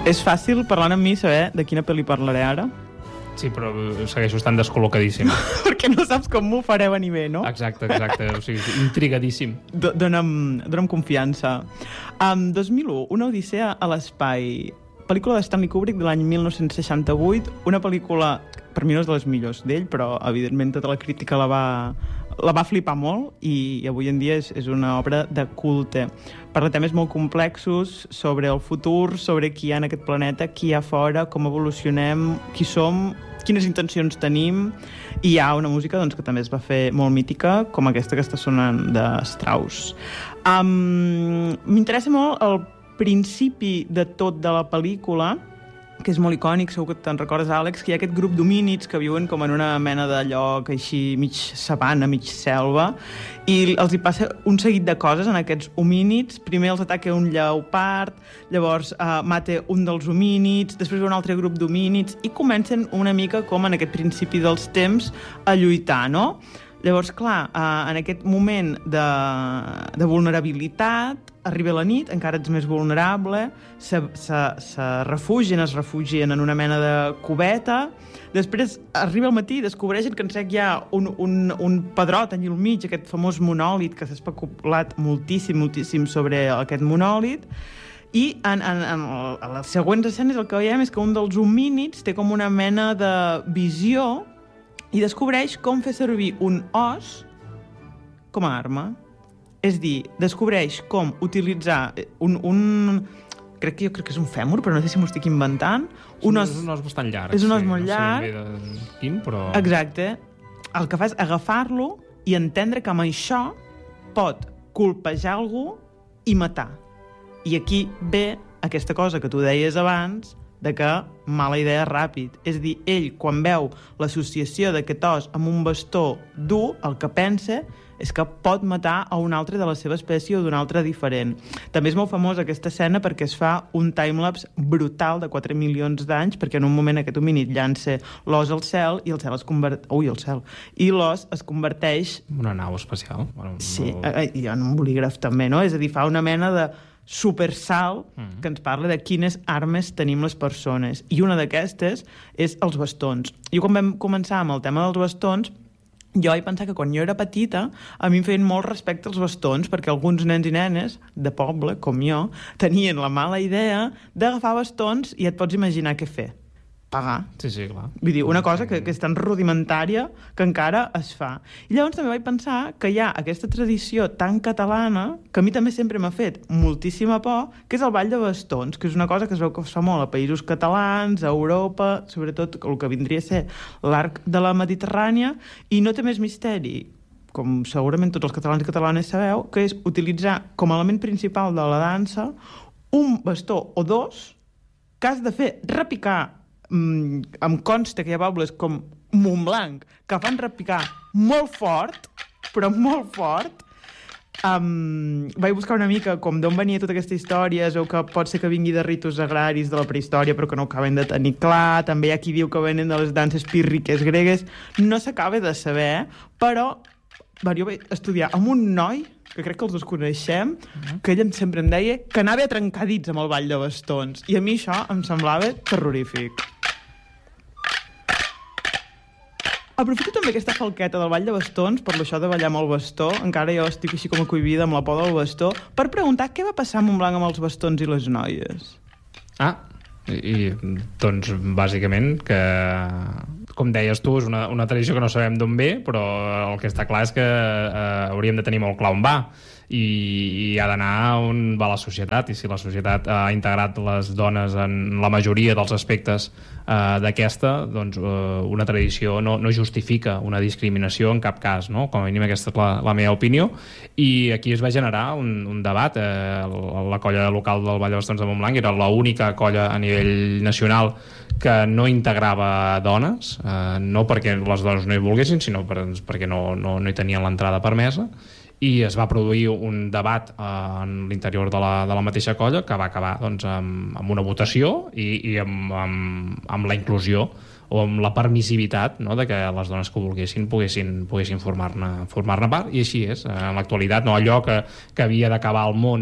És fàcil, parlant amb mi, saber de quina pel·li parlaré ara? Sí, però segueixo estant descol·locadíssim. Perquè no saps com m'ho fareu a nivell, no? Exacte. O sigui, intrigadíssim. Dóna'm confiança. 2001, Una odissea a l'espai. Pel·lícula de Stanley Kubrick de l'any 1968. Una pel·lícula, per mi no és de les millors d'ell, però evidentment tota la crítica la va flipar molt i avui en dia és una obra de culte. Parla temes molt complexos sobre el futur, sobre qui hi ha en aquest planeta, qui hi ha fora, com evolucionem, qui som, quines intencions tenim, i hi ha una música doncs, que també es va fer molt mítica, com aquesta que està sonant de Strauss. M'interessa molt el principi de tot de la pel·lícula, que és molt icònic, segur que te'n recordes, Àlex, que hi ha aquest grup d'homínids que viuen com en una mena de lloc així mig sabana, mig selva, i els hi passa un seguit de coses en aquests homínids. Primer els ataca un lleopard, llavors mata un dels homínids, després un altre grup d'homínids, i comencen una mica com en aquest principi dels temps a lluitar, no? Llavors, clar, en aquest moment de vulnerabilitat, arriba la nit, encara ets més vulnerable, es refugien en una mena de cubeta, després arriba el matí i descobreixen que en sec hi ha un pedrot allà al mig, aquest famós monòlit, que s'ha especulat moltíssim sobre aquest monòlit, i en les següents escenes el que veiem és que un dels homínids té com una mena de visió i descobreix com fer servir un os com a arma. És dir, descobreix com utilitzar crec que és un fèmur, però no sé si m'ho estic inventant. És un os bastant llarg. És un os molt llarg. No sé bé de quin, però... Exacte. El que fa és agafar-lo i entendre que amb això pot colpejar algú i matar. I aquí ve aquesta cosa que tu deies abans, de que mala idea ràpid. És a dir, ell, quan veu l'associació d'aquest os amb un bastó dur, el que pensa és que pot matar a un altre de la seva espècie o d'un altre diferent. També és molt famosa aquesta escena perquè es fa un timelapse brutal de 4 milions d'anys, perquè en un moment aquest homínid llança l'os al cel i el cel es converteix... Ui, el cel! I l'os es converteix... Una nau espacial. Bueno, sí, i en un bolígraf també, no? És a dir, fa una mena de supersalt que ens parla de quines armes tenim les persones. I una d'aquestes és els bastons. Jo quan vam començar amb el tema dels bastons, jo vaig pensar que quan jo era petita a mi em feien molt respecte als bastons, perquè alguns nens i nenes de poble, com jo, tenien la mala idea d'agafar bastons i et pots imaginar què fer. Pagar. Sí, clar. Vull dir, una cosa que és tan rudimentària que encara es fa. I llavors també vaig pensar que hi ha aquesta tradició tan catalana que a mi també sempre m'ha fet moltíssima por, que és el ball de bastons, que és una cosa que es veu que es fa molt a països catalans, a Europa, sobretot el que vindria a ser l'arc de la Mediterrània, i no té més misteri, com segurament tots els catalans i catalanes sabeu, que és utilitzar com a element principal de la dansa un bastó o dos que has de fer repicar. Em consta que hi ha pobles com Montblanc que fan repicar molt fort, però molt fort. Vaig buscar una mica com d'on venia tota aquesta història. Es veu que pot ser que vingui de ritus agraris de la prehistòria, però que no acaben de tenir clar. També hi ha qui diu que venen de les danses pírriques gregues. No s'acaba de saber, però jo vaig estudiar amb un noi que crec que els dos coneixem, que ell sempre em deia que anava a trencar dits amb el ball de bastons. I a mi això em semblava terrorífic. Aprofito també aquesta falqueta del ball de bastons, per això de ballar amb el bastó, encara jo estic així com a cohibida amb la por del bastó, per preguntar què va passar a Montblanc amb els bastons i les noies. Doncs bàsicament que, com deies tu, és una tradició que no sabem d'on ve, però el que està clar és que hauríem de tenir molt clar on va i ha d'anar on va la societat, i si la societat ha integrat les dones en la majoria dels aspectes d'aquesta, doncs una tradició no justifica una discriminació en cap cas, no? Com a mínim aquesta és la meva opinió, i aquí es va generar un debat. La colla local del Ball de Bastons de Montblanc era l'única colla a nivell nacional que no integrava dones, no perquè les dones no hi volguessin, sinó perquè no hi tenien l'entrada permesa, i es va produir un debat en l'interior de la mateixa colla que va acabar doncs, amb una votació i amb la inclusió o amb la permissivitat, no?, de que les dones que ho volguessin poguessin formar-ne part, i així és. En l'actualitat, no, allò que havia d'acabar el món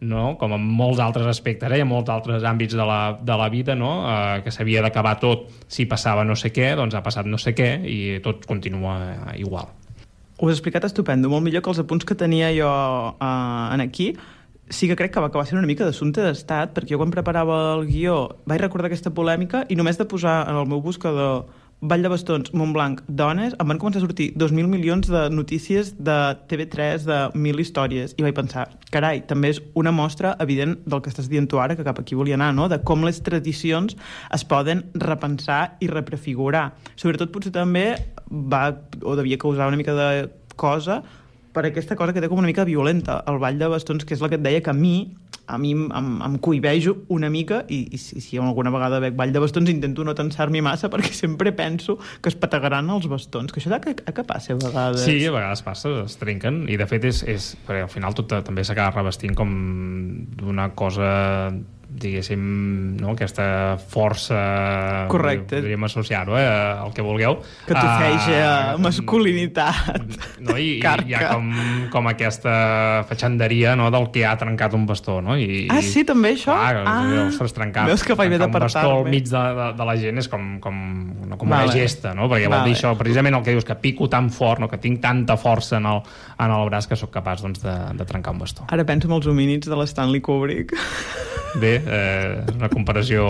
no? Com en molts altres aspectes, en molts altres àmbits de la vida, no? Que s'havia d'acabar tot si passava no sé què, doncs ha passat no sé què i tot continua igual. Ho has explicat estupendo, molt millor que els apunts que tenia jo en aquí. Sí que crec que va acabar sent una mica d'assumpte d'estat, perquè jo quan preparava el guió vaig recordar aquesta polèmica i només de posar en el meu buscador Vall de Bastons, Montblanc, dones, em van començar a sortir 2.000 milions de notícies de TV3, de 1.000 històries, i vaig pensar, carai, també és una mostra evident del que estàs dient tu ara, que cap aquí volia anar, no? De com les tradicions es poden repensar i reprefigurar. Sobretot potser també devia causar una mica de cosa per aquesta cosa que té com una mica violenta, el Vall de Bastons, que és la que et deia que a mi em cohibejo una mica i si alguna vegada veig Vall de Bastons intento no tensar-m'hi massa perquè sempre penso que es petegaran els bastons, que això que passa a vegades. Sí, a vegades passa, es trenquen i de fet és perquè al final tot també s'acaba revestint com d'una cosa, diguéssim, no? Aquesta força, correcte, podríem associar-ho, el que vulgueu, que t'ofeja masculinitat, no? I hi ha com aquesta fatxanderia, no? Del que ha trencat un bastó, no? Sí, també això? Ostres, trencar un bastó al mig de la gent és com una gesta, no? Perquè vol dir això, precisament el que dius, que pico tan fort, no? Que tinc tanta força en el braç que sóc capaç, doncs, de trencar un bastó. Ara penso en els homínids de l'Stanley Kubrick. Bé, una comparació...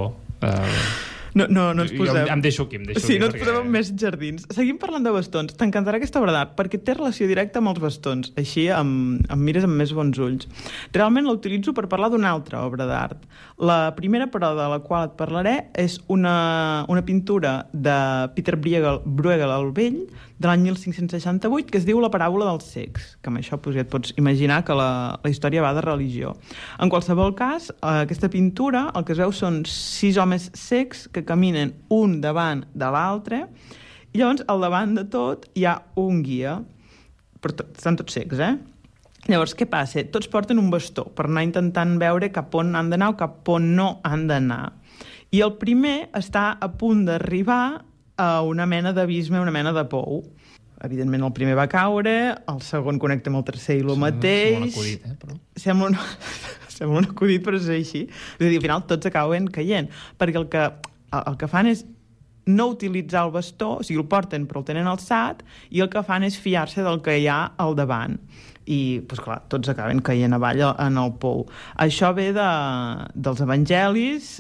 No ens posem... Em deixo aquí. Sí, no ens posem en més jardins. Seguim parlant de bastons. T'encantarà aquesta obra d'art perquè té relació directa amb els bastons. Així em mires amb més bons ulls. Realment la utilitzo per parlar d'una altra obra d'art. La primera, però, de la qual et parlaré és una pintura de Peter Bruegel el Vell, de l'any 1568, que es diu La paràbola dels cecs, que amb això ja et pots imaginar que la història va de religió. En qualsevol cas, aquesta pintura, el que es veu són 6 homes cecs que caminen un davant de l'altre, i llavors al davant de tot hi ha un guia, però estan tots cecs, Llavors, què passa? Tots porten un bastó per anar intentant veure cap on han d'anar o cap on no han d'anar. I el primer està a punt d'arribar a una mena d'abisme, una mena de pou. Evidentment, el primer va caure, el segon connecta amb el tercer i el mateix... Sembla un acudit, però... Sembla un acudit, però és així. És a dir, al final tots acaben caient, perquè el que fan és no utilitzar el bastó, o sigui, el porten però el tenen alçat, i el que fan és fiar-se del que hi ha al davant. I, doncs clar, tots acaben caient avall en el pou. Això ve dels evangelis.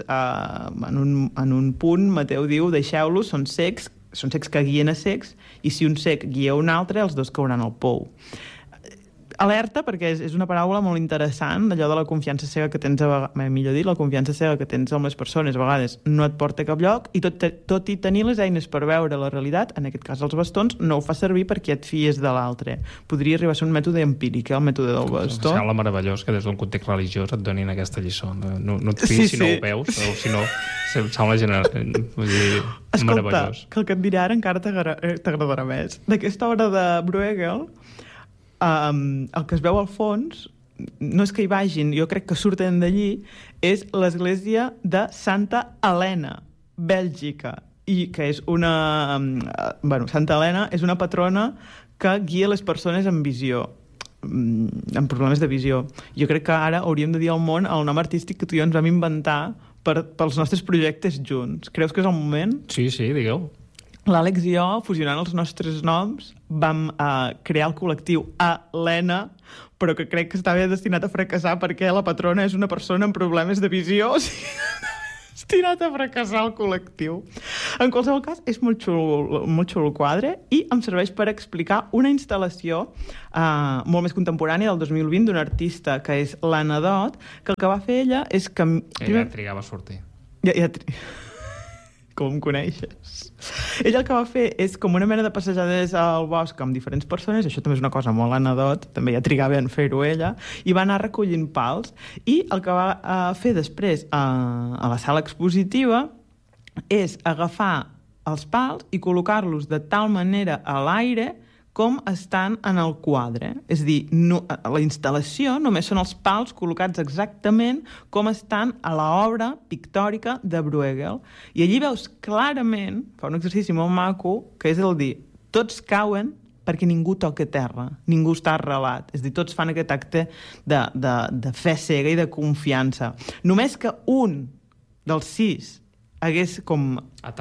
En un punt, Mateu diu, deixeu-los, són cecs que guien a cecs, i si un cec guia un altre, els dos cauran al pou. Alerta, perquè és una paràbola molt interessant, allò de la confiança cega que tens, millor dit, la confiança cega que tens amb les persones a vegades no et porta a cap lloc, i tot i tenir les eines per veure la realitat, en aquest cas els bastons, no ho fa servir perquè et fies de l'altre. Podria arribar a ser un mètode empíric, el mètode del bastó. Sembla meravellós que des d'un context religiós et donin aquesta lliçó. No et fies si no ho veus, o si no, sembla meravellós. Que el que et diré ara encara t'agradarà més. D'aquesta obra de Bruegel, el que es veu al fons no és que hi vagin, jo crec que surten d'allí, és l'església de Santa Helena, Bèlgica, i que és una... Santa Helena és una patrona que guia les persones amb visió, amb problemes de visió. Jo crec que ara hauríem de dir al món el nom artístic que tu i jo ens vam inventar pels nostres projectes junts. Creus que és el moment? Sí, digueu. L'Àlex i jo, fusionant els nostres noms, vam crear el col·lectiu Helena, però que crec que estava destinat a fracassar perquè la patrona és una persona amb problemes de visió, o sigui, destinat a fracassar el col·lectiu. En qualsevol cas, és molt xulo el quadre i em serveix per explicar una instal·lació molt més contemporània del 2020 d'un artista que és l'Anna Dot, que el que va fer ella és que... Ella trigava a sortir. Com em coneixes. Ella el que va fer és com una mena de passejades al bosc amb diferents persones, això també és una cosa molt anedot, també ja trigava en fer-ho ella, i va anar recollint pals, i el que va fer després a la sala expositiva és agafar els pals i col·locar-los de tal manera a l'aire com estan en el quadre. És a dir, la instal·lació només són els pals col·locats exactament com estan a l'obra pictòrica de Bruegel. I allí veus clarament, fa un exercici molt maco, que és el dir, tots cauen, perquè ningú toca terra, ningú està arrelat. És a dir, tots fan aquest acte de fe cega i de confiança. Només que un dels 6 hagués com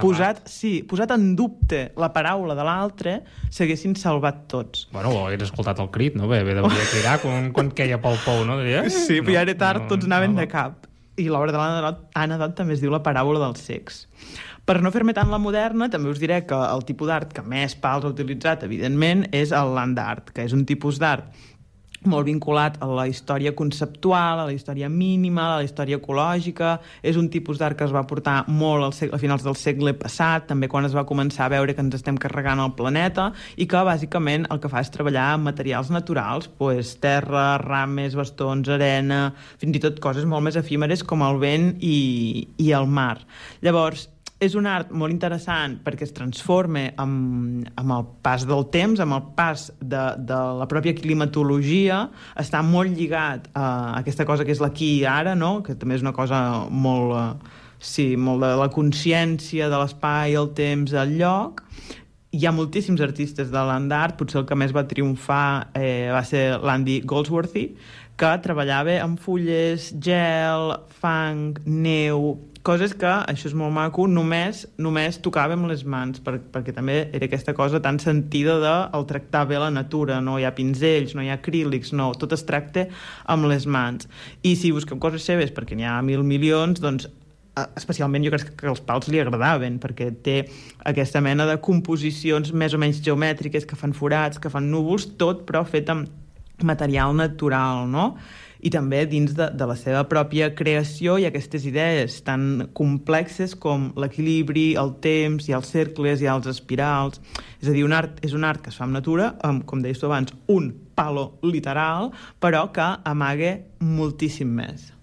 posat en dubte la paraula de l'altre, s'haguessin salvat tots. Bueno, o hagués escoltat el crit, no? Bé, devia cridar quan queia pel pou, no? Diria, sí, però ja era tard, tots anaven de cap. I l'obra de l'Anna Dodd també es diu La paràbola dels cecs. Per no fer-me tant la moderna, també us diré que el tipus d'art que més pals ha utilitzat, evidentment, és el land art, que és un tipus d'art molt vinculat a la història conceptual, a la història mínima, a la història ecològica. És un tipus d'art que es va portar molt a finals del segle passat, també quan es va començar a veure que ens estem carregant el planeta, i que bàsicament el que fa és treballar amb materials naturals, terra, rames, bastons, arena, fins i tot coses molt més efímeres com el vent i el mar. Llavors, és un art molt interessant perquè es transforma amb el pas del temps, amb el pas de la pròpia climatologia, està molt lligat a aquesta cosa que és l'aquí i ara, no? Que també és una cosa molt de la consciència de l'espai, el temps, el lloc. Hi ha moltíssims artistes de land art, potser el que més va triomfar va ser l'Andy Goldsworthy, que treballava amb fulles, gel, fang, neu, coses que, això és molt maco, només tocava amb les mans, perquè també era aquesta cosa tan sentida del tractar bé la natura, no hi ha pinzells, no hi ha acrílics, no, tot es tracta amb les mans. I si busquem coses seves, perquè n'hi ha 1.000 milions, doncs especialment jo crec que els pals li agradaven, perquè té aquesta mena de composicions més o menys geomètriques, que fan forats, que fan núvols, tot però fet amb material natural, no? I també dins de la seva pròpia creació hi ha aquestes idees tan complexes com l'equilibri, el temps, hi ha els cercles, hi ha els espirals. És a dir, és un art que es fa amb natura, amb, com deies tu abans, un palo literal, però que amaga moltíssim més.